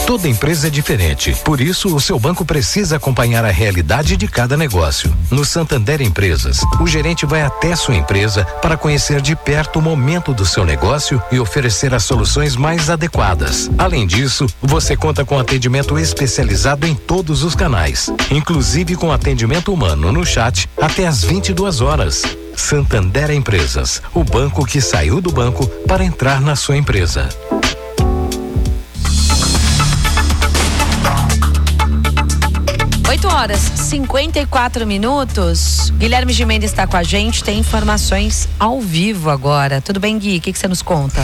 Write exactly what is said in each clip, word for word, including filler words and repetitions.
Toda empresa é diferente, por isso o seu banco precisa acompanhar a realidade de cada negócio. No Santander Empresas, o gerente vai até sua empresa para conhecer de perto o momento do seu negócio e oferecer as soluções mais adequadas. Além disso, você conta com atendimento especializado em todos os canais, inclusive com atendimento humano no chat até às vinte e duas horas. Santander Empresas, o banco que saiu do banco para entrar na sua empresa. oito horas, cinquenta e quatro minutos. Guilherme Gimenez está com a gente, tem informações ao vivo agora. Tudo bem, Gui? O que, que você nos conta?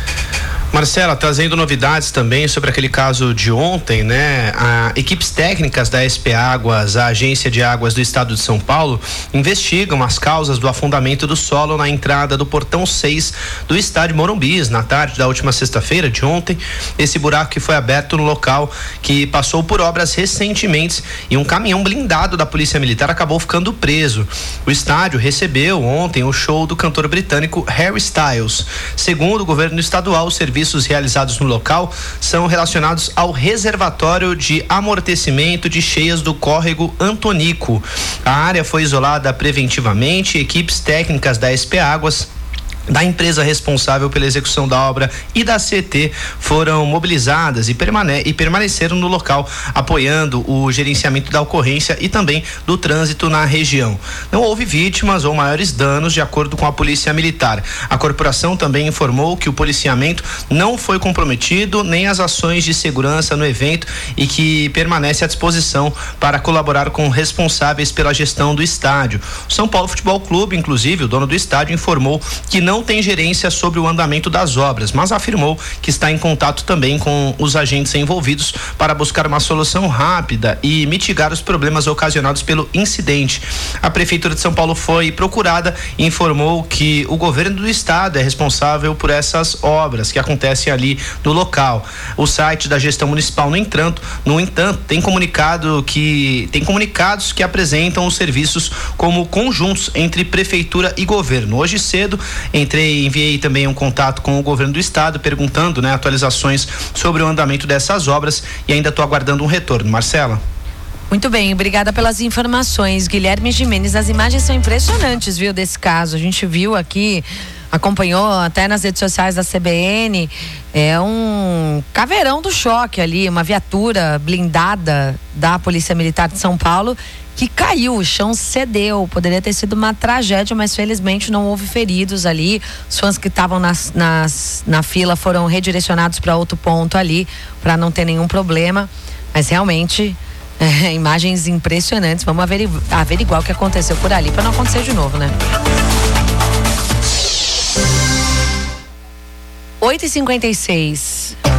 Marcela, trazendo novidades também sobre aquele caso de ontem, né? A, equipes técnicas da S P Águas, a Agência de Águas do Estado de São Paulo, investigam as causas do afundamento do solo na entrada do portão seis do estádio Morumbi, na tarde da última sexta-feira de ontem. Esse buraco que foi aberto no local que passou por obras recentemente e um caminhão blindado da Polícia Militar acabou ficando preso. O estádio recebeu ontem o show do cantor britânico Harry Styles. Segundo o governo estadual, o serviço serviços realizados no local são relacionados ao reservatório de amortecimento de cheias do córrego Antonico. A área foi isolada preventivamente, equipes técnicas da S P Águas, da empresa responsável pela execução da obra e da C T foram mobilizadas e, permane- e permaneceram no local, apoiando o gerenciamento da ocorrência e também do trânsito na região. Não houve vítimas ou maiores danos, de acordo com a Polícia Militar. A corporação também informou que o policiamento não foi comprometido, nem as ações de segurança no evento, e que permanece à disposição para colaborar com responsáveis pela gestão do estádio. O São Paulo Futebol Clube, inclusive, o dono do estádio, informou que não tem gerência sobre o andamento das obras, mas afirmou que está em contato também com os agentes envolvidos para buscar uma solução rápida e mitigar os problemas ocasionados pelo incidente. A Prefeitura de São Paulo foi procurada e informou que o governo do estado é responsável por essas obras que acontecem ali no local. O site da gestão municipal, no entanto, no entanto, tem comunicado que tem comunicados que apresentam os serviços como conjuntos entre prefeitura e governo. Hoje cedo, Entrei, enviei também um contato com o governo do estado, perguntando, né, atualizações sobre o andamento dessas obras, e ainda estou aguardando um retorno. Marcela? Muito bem, obrigada pelas informações, Guilherme Gimenez. As imagens são impressionantes, viu, desse caso. A gente viu aqui, acompanhou até nas redes sociais da C B N, é um caveirão do choque ali, uma viatura blindada da Polícia Militar de São Paulo que caiu, o chão cedeu. Poderia ter sido uma tragédia, mas felizmente não houve feridos ali. Os fãs que estavam nas, nas, na fila foram redirecionados para outro ponto ali, para não ter nenhum problema. Mas realmente, é, imagens impressionantes. Vamos averiguar, averiguar o que aconteceu por ali, para não acontecer de novo, né? oito e cinquenta e seis.